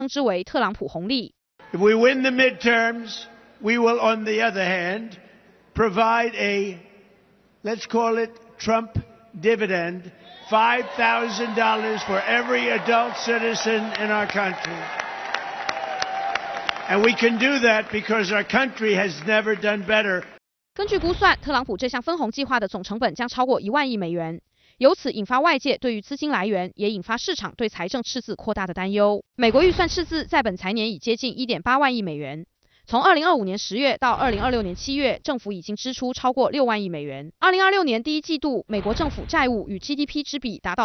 称之为特朗普红利。 If we win the midterms, we will, on the other hand, provide a, let's call it Trump dividend, $5,000 for every adult citizen in our country. And we can do that because our country has never done better. 根据估算，特朗普这项分红计划的总成本将超过1万亿美元。由此引发外界对于资金来源，也引发市场对财政赤字扩大的担忧。美国预算赤字在本财年已接近1.8万亿美元。从2025年10月到2026年7月，政府已经支出超过6万亿美元。2026年第一季度，美国政府债务与 GDP 之比达到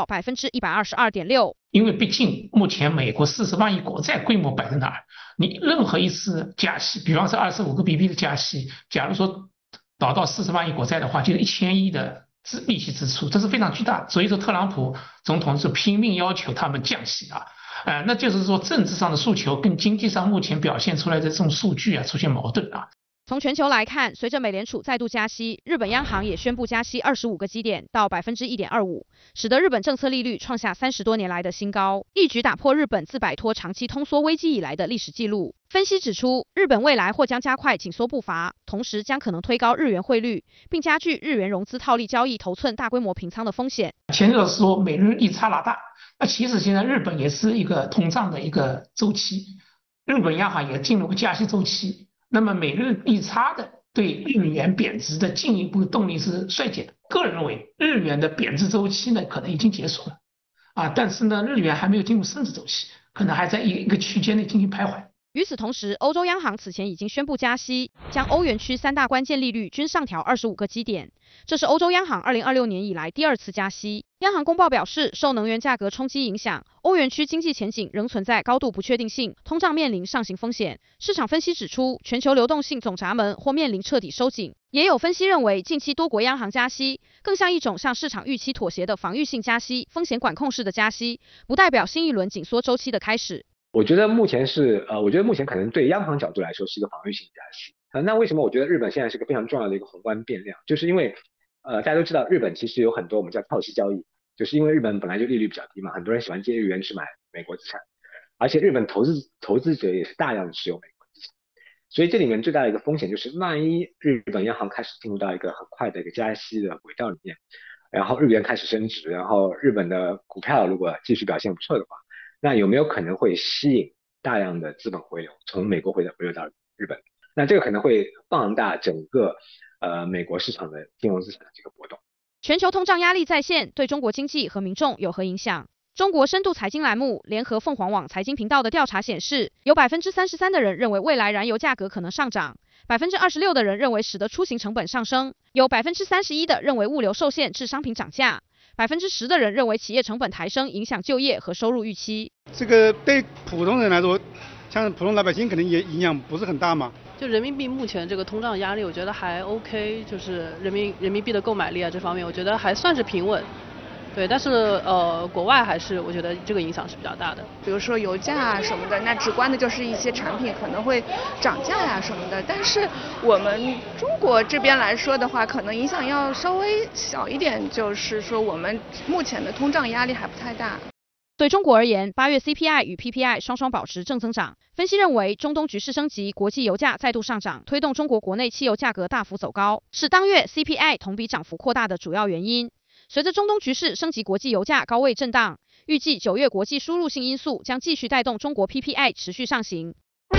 122.6%。 因为毕竟目前美国40万亿国债规模摆在那儿，你任何一次加息，比方说25个 BP 的加息，假如说导到40万亿国债的话，就是1000亿的利息支出，这是非常巨大。所以说特朗普总统是拼命要求他们降息啊。那就是说政治上的诉求跟经济上目前表现出来的这种数据啊出现矛盾啊。 从全球来看，随着美联储再度加息，日本央行也宣布加息25个基点到 1.25%， 使得日本政策利率创下30多年来的新高，一举打破日本自摆脱长期通缩危机以来的历史记录。分析指出，日本未来或将加快紧缩步伐，同时将可能推高日元汇率，并加剧日元融资套利交易头寸大规模平仓的风险。 前者说美日利差拉大，那其实现在日本也是一个通胀的一个周期，日本央行也进入个加息周期。那么美日利差的对日元贬值的进一步动力是衰减的。个人认为，日元的贬值周期呢可能已经结束了啊，但是呢日元还没有进入升值周期，可能还在一个区间内进行徘徊。 与此同时，欧洲央行此前已经宣布加息，将欧元区3大关键利率均上调25个基点，这是欧洲央行2026年以来第2次加息。央行公报表示，受能源价格冲击影响，欧元区经济前景仍存在高度不确定性，通胀面临上行风险。市场分析指出，全球流动性总闸门或面临彻底收紧。也有分析认为，近期多国央行加息更像一种向市场预期妥协的防御性加息，风险管控式的加息，不代表新一轮紧缩周期的开始。 我觉得目前可能对央行角度来说是一个防御性加息。那为什么我觉得日本现在是个非常重要的一个宏观变量？就是因为大家都知道日本其实有很多我们叫套息交易，就是因为日本本来就利率比较低嘛，很多人喜欢借日元去买美国资产，而且日本投资者也是大量的持有美国资产，所以这里面最大的一个风险就是万一日本央行开始进入到一个很快的一个加息的轨道里面，然后日元开始升值，然后日本的股票如果继续表现不错的话，那有没有可能会吸引大量的资本回流，从美国回流到日本？那这个可能会放大整个美国市场的金融资产的这个波动。 全球通胀压力再现，对中国经济和民众有何影响？中国深度财经栏目联合凤凰网财经频道的调查显示，有 33% 的人认为未来燃油价格可能上涨， 26% 的人认为使得出行成本上升，有 31% 的认为物流受限致商品涨价。10%的人认为企业成本抬升影响就业和收入预期。 这个对普通人来说，像普通老百姓可能也影响不是很大嘛。 就人民币目前这个通胀压力，我觉得还 OK， 就是人民币的购买力啊这方面，我觉得还算是平稳。对，但是国外还是我觉得这个影响是比较大的。 比如说油价啊什么的，那直观的就是一些产品可能会涨价呀什么的。但是我们中国这边来说的话，可能影响要稍微小一点，就是说我们目前的通胀压力还不太大。 对中国而言，8月 CPI 与 PPI 双双保持正增长。分析认为，中东局势升级，国际油价再度上涨，推动中国国内汽油价格大幅走高，是当月 CPI 同比涨幅扩大的主要原因。随着中东局势升级，国际油价高位震荡，预计9月国际输入性因素将继续带动中国 PPI 持续上行。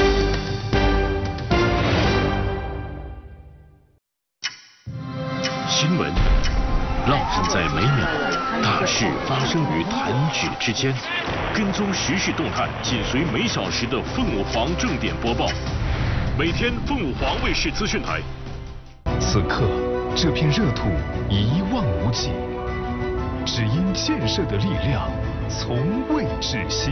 新闻浪漫在每秒，大事发生于弹指之间。跟踪时事动态，紧随每小时的凤舞凰正点播报。每天凤舞凰卫视资讯台。 此刻，这片热土一望无际，只因建设的力量从未止息。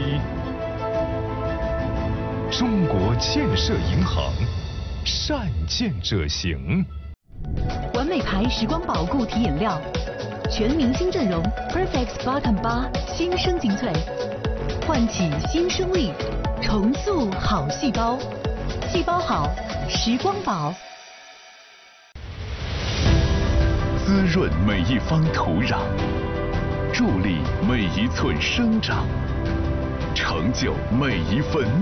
中国建设银行，善建者行。 完美牌时光宝固体饮料，全明星阵容 ，Perfect Bottom 8新生精粹，唤起新生力，重塑好细胞，细胞好，时光宝。 滋润每一方土壤，助力每一寸生长，成就每一份